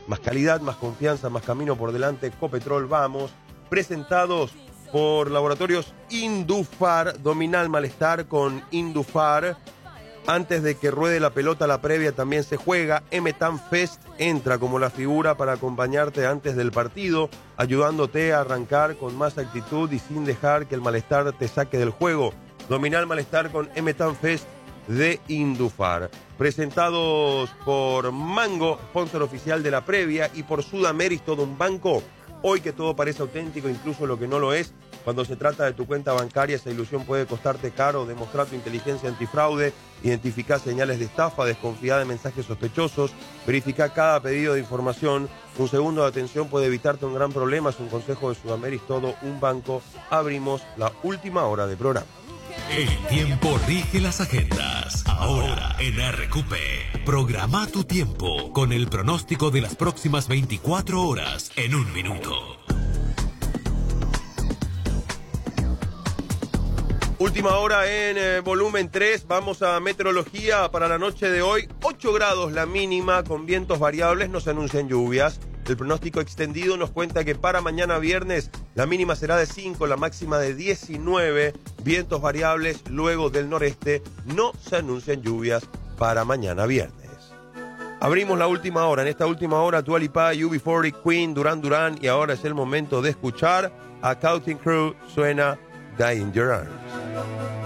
Más calidad, más confianza, más camino por delante. Copetrol, vamos. Presentados por Laboratorios Indufar. Domina el malestar con Indufar. Antes de que ruede la pelota, la previa también se juega. M-Tan Fest entra como la figura para acompañarte antes del partido, ayudándote a arrancar con más actitud y sin dejar que el malestar te saque del juego. Domina el malestar con M-Tan Fest de Indufar. Presentados por Mango, sponsor oficial de la previa, y por Sudameris, todo un banco. Hoy que todo parece auténtico, incluso lo que no lo es. Cuando se trata de tu cuenta bancaria, esa ilusión puede costarte caro. Demostrar tu inteligencia antifraude, identificar señales de estafa, desconfiar de mensajes sospechosos, verificar cada pedido de información. Un segundo de atención puede evitarte un gran problema. Es un consejo de Sudameris, todo un banco. Abrimos la última hora de programa. El tiempo rige las agendas. Ahora en RQP, programa tu tiempo con el pronóstico de las próximas 24 horas en un minuto. Última hora en volumen 3, vamos a meteorología para la noche de hoy. 8 grados la mínima con vientos variables, no se anuncian lluvias. El pronóstico extendido nos cuenta que para mañana viernes la mínima será de 5, la máxima de 19. Vientos variables luego del noreste, no se anuncian lluvias para mañana viernes. Abrimos la última hora. En esta última hora, Dua Lipa, UB40, Queen, Duran Duran, y ahora es el momento de escuchar a Counting Crew. Suena Die in Your Arms.